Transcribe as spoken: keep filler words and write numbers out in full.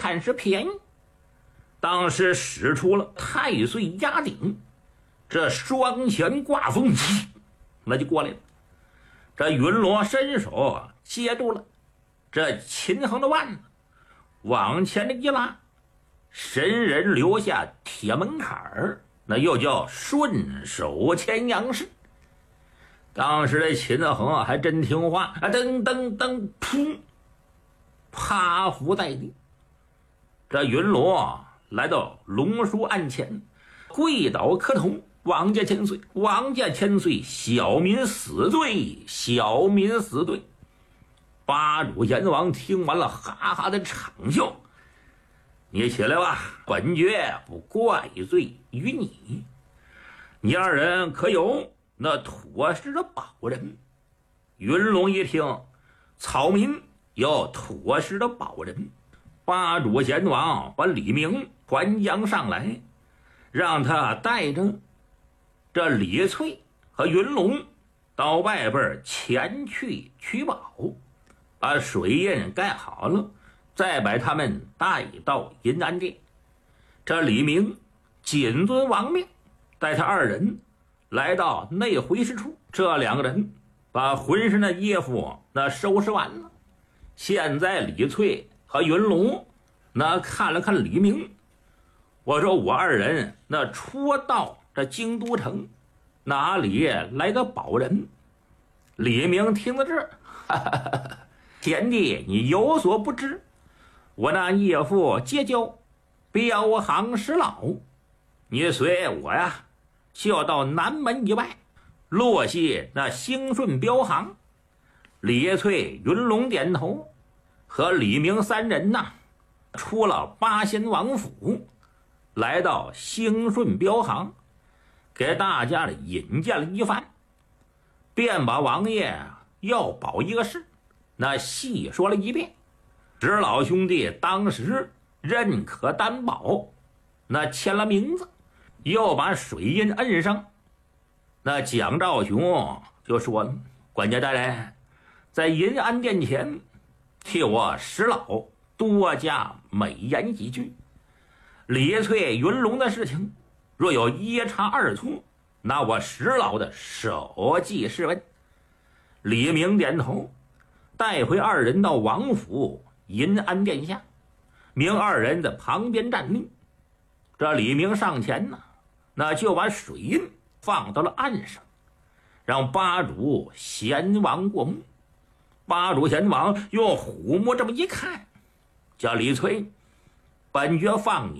看是便宜。当时使出了太岁压顶，这双拳挂风机那就过来了。这云罗伸手接住了这秦衡的腕子，往前的一拉，神人留下铁门槛儿，那又叫顺手牵羊式。当时的秦衡啊还真听话，啊噔噔噔，噗，趴伏在地。这云罗来到龙书案前，跪倒磕头，王家千岁，王家千岁，小民死罪，小民死罪。八主阎王听完了，哈哈的长笑。你起来吧，本爵不怪罪于你。你二人可有那妥实的保人？云龙一听，草民有妥实的保人。八主阎王把李明还将上来，让他带着这李翠和云龙到外边前去取宝，把水印盖好了，再把他们带到银安殿。这李明谨遵王命，带他二人来到内回师处。这两个人把浑身的衣服那收拾完了。现在李翠和云龙那看了看李明，我说我二人那初到这京都城，哪里来的保人？李明听到这儿，哈哈哈哈，贤弟你有所不知，我那义父结交标行石老，你随我呀就到南门以外落系那兴顺标行。李翠云龙点头，和李明三人呐出了八仙王府，来到兴顺标行，给大家引荐了一番，便把王爷要保一个事那细说了一遍。石老兄弟当时认可担保，那签了名字，又把水印摁上。那蒋兆雄就说了，管家大人在银安殿前替我石老多加美言几句。李翠云龙的事情若有一差二错，那我石老的手记试问。李明点头，带回二人到王府银安殿下。明二人在旁边站立。这李明上前呢，那就把水印放到了岸上，让八主贤王过目。八主贤王用虎目这么一看，叫李翠，本爵放